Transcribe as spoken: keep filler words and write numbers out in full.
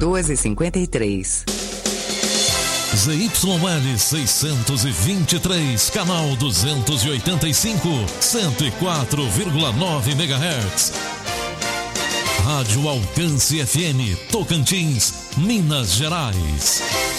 doze cinquenta e três. Z Y L seiscentos e vinte e três, canal duzentos e oitenta e cinco, cento e quatro vírgula nove megahertz. Rádio Alcance F M, Tocantins, Minas Gerais.